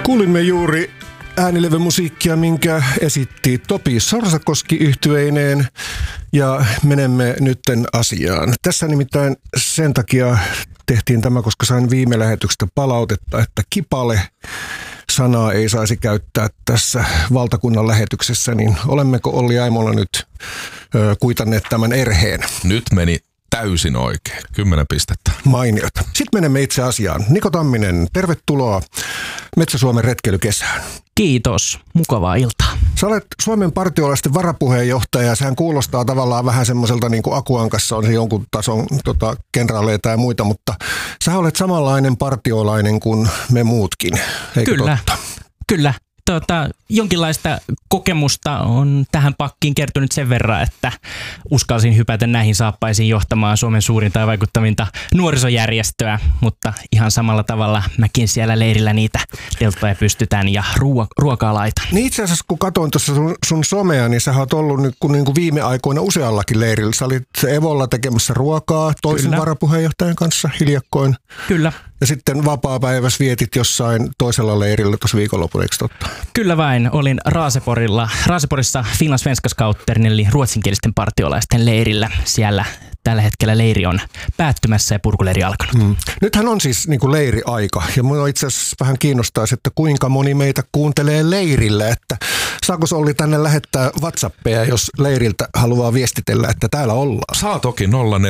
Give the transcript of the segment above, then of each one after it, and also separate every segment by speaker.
Speaker 1: Kuulimme juuri äänilevymusiikkia, minkä esitti Topi Sorsakoski yhtyeineen, ja menemme nytten asiaan. Tässä nimittäin sen takia tehtiin tämä, koska sain viime lähetyksestä palautetta, että kipale sanaa ei saisi käyttää tässä valtakunnan lähetyksessä, niin olemmeko Olli Aimola nyt kuitanneet tämän erheen?
Speaker 2: Nyt meni täysin oikein. 10 pistettä.
Speaker 1: Mainiota. Sitten menemme itse asiaan. Niko Tamminen, tervetuloa Metsä-Suomen retkeilykesään.
Speaker 3: Kiitos. Mukavaa iltaa.
Speaker 1: Sä olet Suomen partiolaisten varapuheenjohtaja, ja sehän kuulostaa tavallaan vähän semmoiselta niin kuin Akuankassa on se jonkun tason kenraaleita ja muita, mutta sä olet samanlainen partiolainen kuin me muutkin, eikö
Speaker 3: Kyllä.
Speaker 1: totta?
Speaker 3: Kyllä. Jonkinlaista kokemusta on tähän pakkiin kertynyt sen verran, että uskalsin hypätä näihin saappaisiin johtamaan Suomen suurinta ja vaikuttavinta nuorisojärjestöä, mutta ihan samalla tavalla mäkin siellä leirillä niitä telttoja pystytän ja ruokaa laitan.
Speaker 1: Niin itse asiassa kun katsoin tuossa sun somea, niin sä oot ollut niin kuin viime aikoina useallakin leirillä. Sä olit Evolla tekemässä ruokaa toisen
Speaker 3: Kyllä.
Speaker 1: varapuheenjohtajan kanssa hiljakkoin.
Speaker 3: Kyllä.
Speaker 1: Ja sitten vapaapäivässä vietit jossain toisella leirillä tuossa viikonlopulla, eikö totta?
Speaker 3: Kyllä vain. Olin Raaseporissa Finland Svenska Scouterin eli ruotsinkielisten partiolaisten leirillä. Siellä tällä hetkellä leiri on päättymässä ja purkuleiri alkanut.
Speaker 1: Nythän on siis niin kuin leiriaika, ja minua itse asiassa vähän kiinnostaisi, että kuinka moni meitä kuuntelee leirillä, että saako Olli tänne lähettää WhatsAppia, jos leiriltä haluaa viestitellä, että täällä ollaan?
Speaker 2: Saa toki 0401455666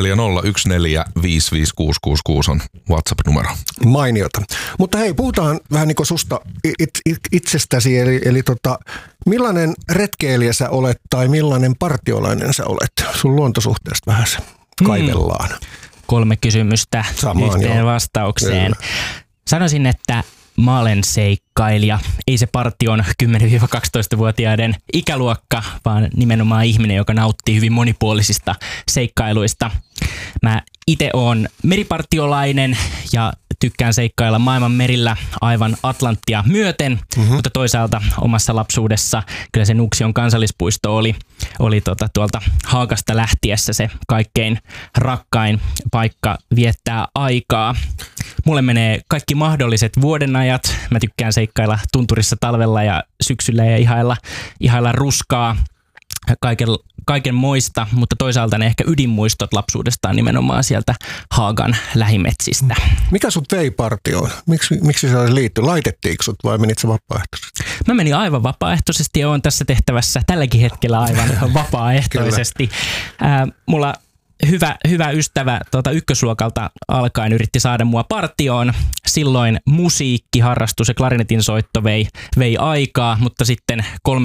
Speaker 2: on WhatsApp-numero.
Speaker 1: Mainiota. Mutta hei, puhutaan vähän niin kuin susta itsestäsi, eli millainen retkeilijä sä olet tai millainen partiolainen sä olet? Sun luontosuhteesta vähän se kaivellaan.
Speaker 3: 3 kysymystä
Speaker 1: Samaan,
Speaker 3: yhteen
Speaker 1: joo.
Speaker 3: vastaukseen.
Speaker 1: Kyllä.
Speaker 3: Sanoisin, että mä olen seikkailija. Ei se partion 10-12-vuotiaiden ikäluokka, vaan nimenomaan ihminen, joka nauttii hyvin monipuolisista seikkailuista. Mä itse oon meripartiolainen ja tykkään seikkailla maailman merillä aivan Atlanttia myöten, mutta toisaalta omassa lapsuudessa kyllä se Nuuksion kansallispuisto oli tuolta Haagasta lähtiessä se kaikkein rakkain paikka viettää aikaa. Mulle menee kaikki mahdolliset vuodenajat. Mä tykkään seikkailla tunturissa talvella ja syksyllä ja ihailla ruskaa. Kaiken moista, mutta toisaalta ne ehkä ydinmuistot lapsuudestaan nimenomaan sieltä Haagan lähimetsistä.
Speaker 1: Mikä sut vei partioon? Miksi se liittyi? Laitettiinko sut vai menit sä vapaaehtoisesti?
Speaker 3: Mä menin aivan vapaaehtoisesti ja oon tässä tehtävässä tälläkin hetkellä aivan vapaaehtoisesti. Mulla hyvä ystävä ykkösluokalta alkaen yritti saada mua partioon. Silloin musiikkiharrastus ja klarinetin soitto vei aikaa, mutta sitten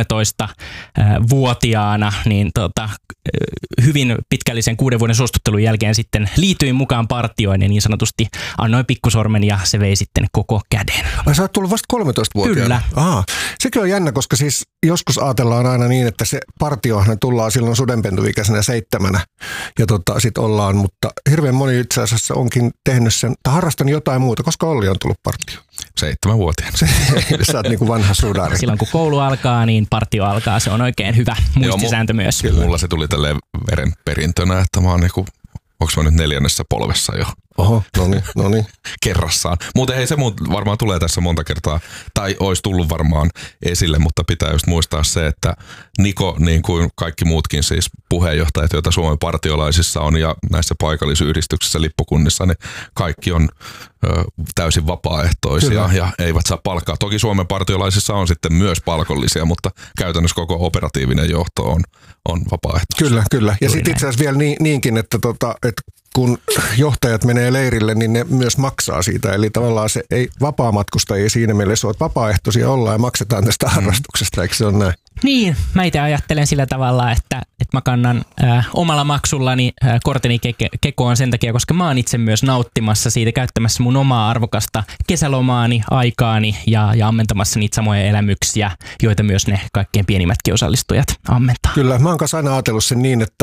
Speaker 3: 13-vuotiaana niin hyvin pitkällisen 6 vuoden suostuttelun jälkeen sitten liityin mukaan partioon ja niin sanotusti annoin pikkusormen ja se vei sitten koko käden.
Speaker 1: Ai sä oot tullut vasta 13-vuotiaana?
Speaker 3: Kyllä.
Speaker 1: Sekin on jännä, koska siis joskus ajatellaan aina niin, että se partiohan tullaan silloin sudenpentuikäisenä 7 ja sit ollaan, mutta hirveän moni itse asiassa onkin tehnyt sen, tai harrastanut jotain muuta, koska Olli on tullut partioon.
Speaker 2: 7-vuotiaana.
Speaker 1: Sä oot niin kuin vanha sudari.
Speaker 3: Silloin kun koulu alkaa, niin partio alkaa. Se on oikein hyvä muistisääntö myös.
Speaker 2: Mulla se tuli tälleen verenperintönä, että mä oon niinku, onks mä nyt 4. polvessa jo?
Speaker 1: Oho, no niin.
Speaker 2: Kerrassaan. Muuten hei, se varmaan tulee tässä monta kertaa, tai olisi tullut varmaan esille, mutta pitää just muistaa se, että Niko, niin kuin kaikki muutkin siis puheenjohtajat, joita Suomen partiolaisissa on ja näissä paikallisyhdistyksissä, lippukunnissa, niin kaikki on täysin vapaaehtoisia Kyllä. ja eivät saa palkkaa. Toki Suomen partiolaisissa on sitten myös palkollisia, mutta käytännössä koko operatiivinen johto on vapaaehtoisia.
Speaker 1: Kyllä. Ja sitten itse asiassa vielä niinkin, että kun johtajat menee leirille, niin ne myös maksaa siitä. Eli tavallaan se ei vapaamatkustajia siinä mielessä ole, että vapaaehtoisia ollaan ja maksetaan tästä harrastuksesta, eikö se ole näin?
Speaker 3: Niin, mä itse ajattelen sillä tavalla, että mä kannan omalla maksullani korteni kekoon sen takia, koska mä oon itse myös nauttimassa siitä, käyttämässä mun omaa arvokasta kesälomaani, aikaani ja ammentamassa niitä samoja elämyksiä, joita myös ne kaikkein pienimmätkin osallistujat ammentaa.
Speaker 1: Kyllä, mä oon kanssa aina ajatellut sen niin, että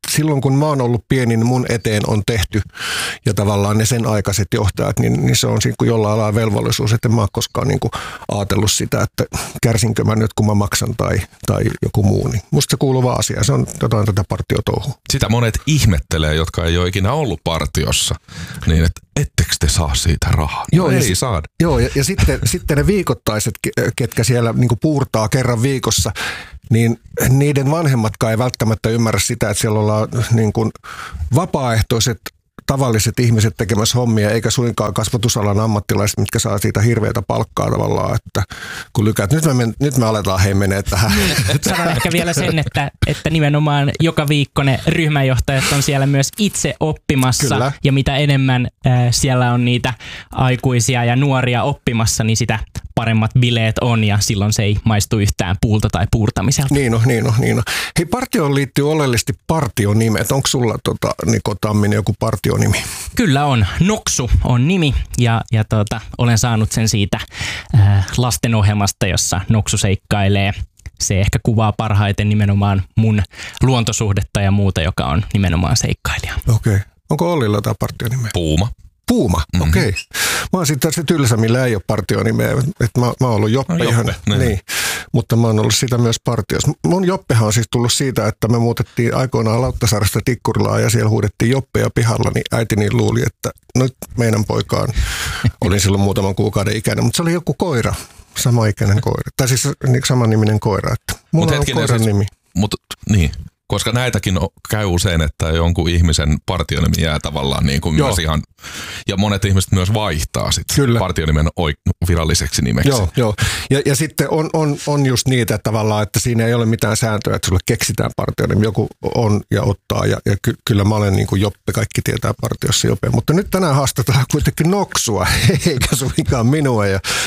Speaker 1: silloin kun mä oon ollut pieni, niin mun eteen on tehty ja tavallaan ne sen aikaiset johtajat, niin se on siinä jollain lailla velvollisuus, että mä oon koskaan niin kuin ajatellut sitä, että kärsinkö mä nyt kun mä maksan tai joku muu. Niin musta se kuuluva asia, se on jotain tätä partiotouhua.
Speaker 2: Sitä monet ihmettelee, jotka ei ole ikinä ollut partiossa, niin että ettekö te saa siitä rahaa?
Speaker 1: Joo,
Speaker 2: ei saada.
Speaker 1: Joo, ja sitten ne viikoittaiset, ketkä siellä niin kuin puurtaa kerran viikossa, niin niiden vanhemmatkaan ei välttämättä ymmärrä sitä, että siellä ollaan niin kuin vapaaehtoiset tavalliset ihmiset tekemässä hommia, eikä suinkaan kasvatusalan ammattilaiset, mitkä saa siitä hirveätä palkkaa tavallaan, että kun lykäät, nyt me aletaan menee tähän.
Speaker 3: Sanon ehkä vielä sen, että nimenomaan joka viikko ne ryhmänjohtajat on siellä myös itse oppimassa. Kyllä. Ja mitä enemmän siellä on niitä aikuisia ja nuoria oppimassa, niin sitä paremmat bileet on ja silloin se ei maistu yhtään puulta tai puurtamiselta.
Speaker 1: Niin on. Hei, partioon liittyy oleellisesti partionimet. Onko sulla Niko Tamminen joku partionimi?
Speaker 3: Kyllä on. Noksu on nimi ja olen saanut sen siitä lastenohjelmasta, jossa Noksu seikkailee. Se ehkä kuvaa parhaiten nimenomaan mun luontosuhdetta ja muuta, joka on nimenomaan seikkailija.
Speaker 1: Okei. Onko Ollilla tämä partionimeä? Puuma, okei. Mä oon sitten se tylsä, millä ei ole partionimeä. Mä oon ollut Joppe ihan, niin. Mutta mä oon ollut sitä myös partiossa. Mun Joppehan on siis tullut siitä, että me muutettiin aikoinaan Lauttasaaresta Tikkurilaan ja siellä huudettiin Joppeja pihalla, niin äitini luuli, että nyt meidän poikaan, olin silloin muutaman kuukauden ikäinen, mutta se oli joku koira, samaikäinen koira. Tai siis samanniminen koira, että mulla on koiran nimi.
Speaker 2: Mutta niin. Koska näitäkin käy usein, että jonkun ihmisen partionimi jää tavallaan niin kuin myös ihan, ja monet ihmiset myös vaihtaa sitten partionimen viralliseksi nimeksi.
Speaker 1: Joo. Ja sitten on just niitä että tavallaan, että siinä ei ole mitään sääntöä, että sulle keksitään partionimi. Joku on ja ottaa, ja kyllä mä olen niin kuin Joppe, kaikki tietää partiossa Joppe. Mutta nyt tänään haastetaan kuitenkin Noksua, eikä suinkaan minua.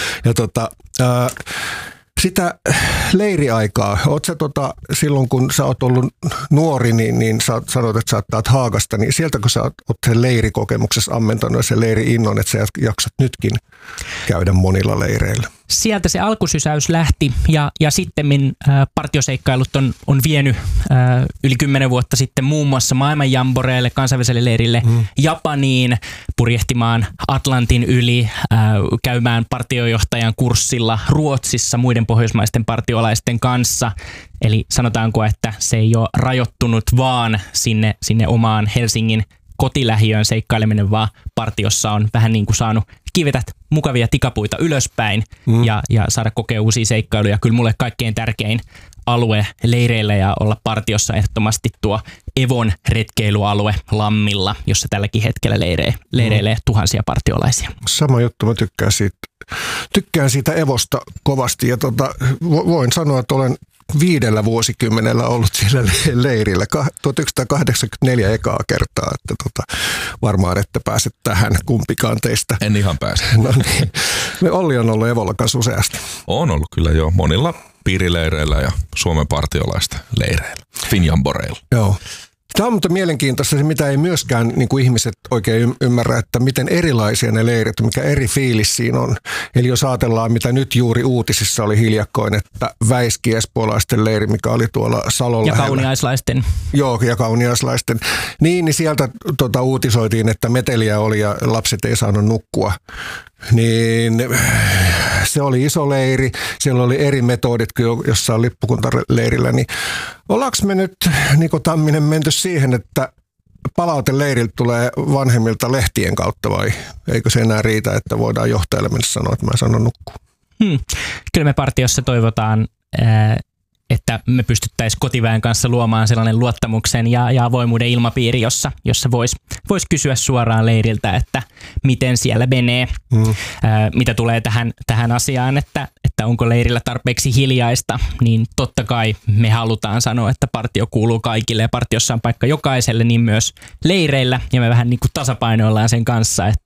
Speaker 1: Sitä leiriaikaa, oot sä silloin kun sä oot ollut nuori, niin sä sanoit, että sä oot Haagasta, niin sieltä kun sä oot sen leirikokemuksessa ammentanut ja sen leiri-innon, että sä jaksat nytkin käydä monilla leireillä?
Speaker 3: Sieltä se alkusysäys lähti ja sittemmin partioseikkailut on vienyt yli 10 vuotta sitten muun muassa maailman jamboreille, kansainväliselle leirille, Japaniin, purjehtimaan Atlantin yli, käymään partiojohtajan kurssilla Ruotsissa muiden pohjoismaisten partiolaisten kanssa. Eli sanotaanko, että se ei ole rajoittunut vaan sinne omaan Helsingin kotilähiöön seikkaileminen, vaan partiossa on vähän niin kuin saanut kivetä mukavia tikapuita ylöspäin ja saada kokea uusia seikkailuja. Kyllä mulle kaikkein tärkein alue leireillä ja olla partiossa ehdottomasti tuo Evon retkeilyalue Lammilla, jossa tälläkin hetkellä leireilee tuhansia partiolaisia. Sama
Speaker 1: juttu, mä tykkään siitä Evosta kovasti ja voin sanoa, että olen 5 vuosikymmenellä ollut siellä leirillä. 1984 ekaa kertaa, että varmaan ette pääse tähän kumpikaan teistä.
Speaker 2: En ihan pääse.
Speaker 1: No niin. Olli on ollut Evolla kanssa useasti.
Speaker 2: On ollut kyllä jo monilla piirileireillä ja Suomen partiolaisten leireillä, Finjamboreilla.
Speaker 1: Joo. Tämä on mutta mielenkiintoista, se mitä ei myöskään niin kuin ihmiset oikein ymmärrä, että miten erilaisia ne leirit, mikä eri fiilis siinä on. Eli jos ajatellaan, mitä nyt juuri uutisissa oli hiljakkoin, että Väiski espoolaisten leiri, mikä oli tuolla Salon
Speaker 3: ja kauniaislaisten.
Speaker 1: Joo, ja kauniaislaisten. Niin sieltä uutisoitiin, että meteliä oli ja lapset ei saanut nukkua. Niin se oli iso leiri, siellä oli eri metodit kuin jossain lippukuntaleirillä, niin ollaanko me nyt, Niko Tamminen, menty siihen, että palaute leiriltä tulee vanhemmilta lehtien kautta vai eikö se enää riitä, että voidaan johtajalle mennä sanoa, että mä sanon nukkua?
Speaker 3: Kyllä me partiossa toivotaan, että me pystyttäisiin kotiväen kanssa luomaan sellainen luottamuksen ja avoimuuden ilmapiiri, jossa vois kysyä suoraan leiriltä, että miten siellä menee, mitä tulee tähän asiaan, että onko leirillä tarpeeksi hiljaista, niin totta kai me halutaan sanoa, että partio kuuluu kaikille ja partiossa on paikka jokaiselle, niin myös leireillä, ja me vähän niin kuin tasapainoillaan sen kanssa, että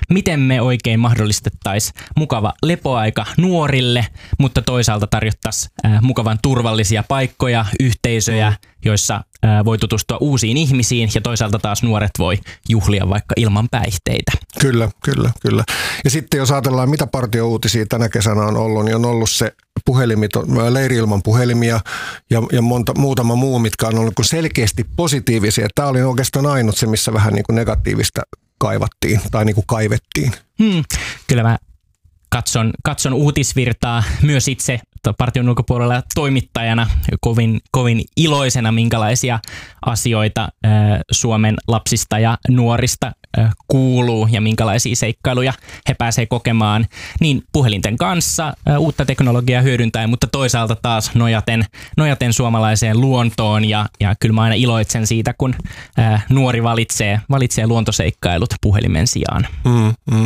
Speaker 3: miten me oikein mahdollistettaisiin mukava lepoaika nuorille, mutta toisaalta tarjottaisiin mukavan turvallisia paikkoja, yhteisöjä, joissa voi tutustua uusiin ihmisiin ja toisaalta taas nuoret voi juhlia vaikka ilman päihteitä.
Speaker 1: Kyllä. Ja sitten jos ajatellaan, mitä partiouutisia tänä kesänä on ollut, niin on ollut se leiri ilman puhelimia ja muutama muu, mitkä on ollut selkeästi positiivisia. Tämä oli oikeastaan ainut se, missä vähän niin kuin negatiivista kaivattiin tai niin kuin kaivettiin.
Speaker 3: Kyllä mä katson uutisvirtaa myös itse partion ulkopuolella toimittajana kovin iloisena, minkälaisia asioita Suomen lapsista ja nuorista kuuluu ja minkälaisia seikkailuja he pääsee kokemaan niin puhelinten kanssa uutta teknologiaa hyödyntäen, mutta toisaalta taas nojaten suomalaiseen luontoon ja kyllä mä aina iloitsen siitä, kun nuori valitsee luontoseikkailut puhelimen sijaan.